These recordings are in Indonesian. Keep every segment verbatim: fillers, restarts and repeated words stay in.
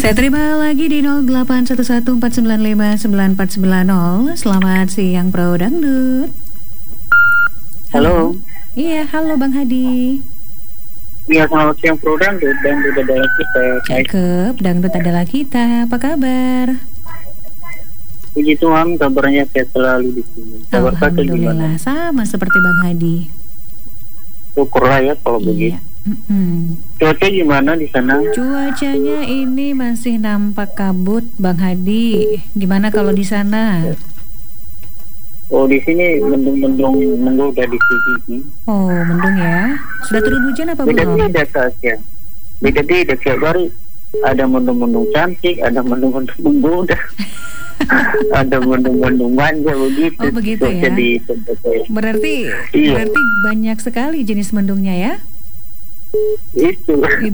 Saya terima lagi di nol delapan satu satu empat sembilan lima sembilan empat sembilan nol. Selamat siang Pro Dangdut. Halo. Iya, halo Bang Hadi. Iya, selamat siang Pro Dangdut. Dangdut adalah kita. Cakep, Dangdut adalah kita. Apa kabar? Puji Tuhan, kabarnya sehat selalu di sini. Kabar kakak Alhamdulillah, gimana? sama seperti Bang Hadi. Syukurlah ya kalau Iya. begitu. Mm-mm. Cuaca gimana di sana? Cuacanya ini masih nampak kabut, Bang Hadi. Gimana kalau di sana? Oh, di sini mendung-mendung menggoda di sini. Oh, mendung ya. Sudah turun hujan apa belum? Beda-beda saja. Beda-beda setiap hari. Ada mendung-mendung cantik, ada mendung-mendung menggoda. Ada mendung-mendung manja begitu. Oh, begitu ya. Jadi, Berarti iya. berarti banyak sekali jenis mendungnya ya? Itu. Itu.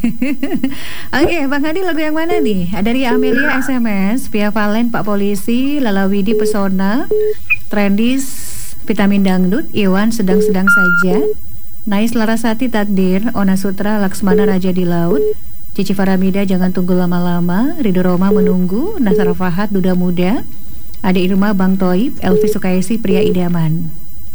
Oke, Bang Hadi, lagu yang mana nih? Ada dari Amelia S M S, Via Valen, Pak Polisi, Lala Widi Pesona, Trendis, Vitamin Dangdut, Iwan Sedang-sedang saja, Nais Larasati Takdir, Ona Sutra, Laksmana Raja di Laut, Cici Faramida Jangan Tunggu Lama-lama, Ridho Roma Menunggu, Nasar Fahad Duda Muda, Ade Irma Bang Toib, Elvi Sukaisi Pria Idaman.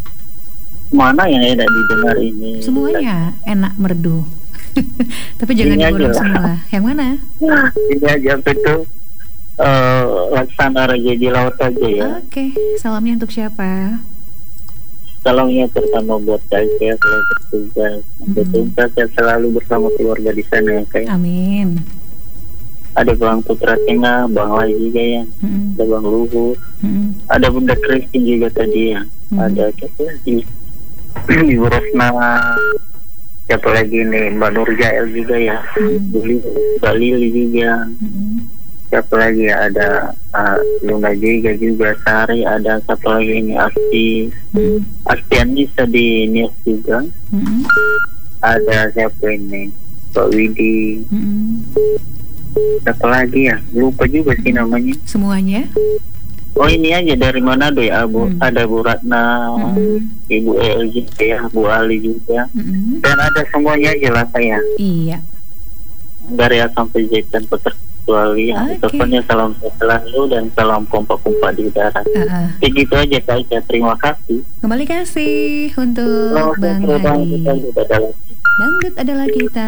Mana yang enak didengar ini? Semuanya enak merdu. Tapi jangan Ini dibolong aja. semua. Yang mana? Ini aja itu uh, Laksana Raja di Laut aja ya. Oke, salamnya untuk siapa? Salamnya pertama buat saya kalau bertugas. Mm-mm. Bertugas saya selalu bersama keluarga di sana ya kayak. Amin. Ada Bang Putra Tengah, Bang Lai juga ya, Mm-mm. ada Bang Luhut, Mm-mm. ada Bunda Christine juga tadi ya, Mm-mm. ada siapa lagi? Ibu Rosna, siapa lagi nih, Mbak Nur Jael juga ya, Mm-mm. Buli, Mbak Lili juga, Mm-mm. siapa lagi ya, ada uh, Luna juga juga, Sari, ada siapa lagi ini, Asti, Mm-mm. Asti Anissa di Nias juga, Mm-mm. ada siapa ini, Mbak Widi, Mm-mm. siapa lagi ya, lupa juga sih namanya. Semuanya? Oh ini aja dari Manado ya, Bu. Hmm. Ada Bu Ratna, Mm-mm. Ibu El juga ya, Bu Ali juga. Mm-mm. Dan ada semuanya aja lah saya. Iya. Dari A sampai Z dan kecuali ya. Oke. Pokoknya salam sehat selalu dan salam kompak-kompak di udara. Uh-uh. Begitu aja saja. Terima kasih. Kembali kasih untuk Selamat Bang sore, Bang. Hadi. Kita sudah dalam. Dangdut adalah kita.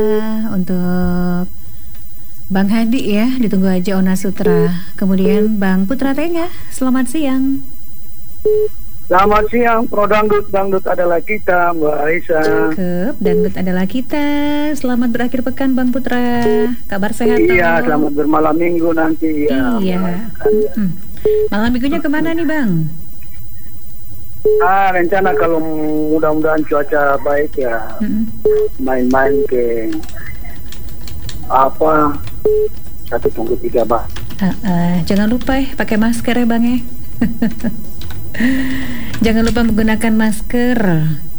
Untuk Bang Hadi ya, ditunggu aja Ona Sutra. Kemudian Bang Putra Tengah, selamat siang. Selamat siang, Pro Dangdut. Dangdut adalah kita, Mbak Aisyah. Cakep, Dangdut adalah kita. Selamat berakhir pekan Bang Putra. Kabar sehat Iya, toh? selamat bermalam minggu nanti. Ya, Iya. Mm-mm. Malam minggunya kemana nih Bang? Ah, rencana kalau mudah-mudahan cuaca baik ya, Mm-mm. main-main ke apa satu tunggu tiga bah. Uh, uh, jangan lupa ya pakai masker ya Bang ya. Jangan lupa menggunakan masker.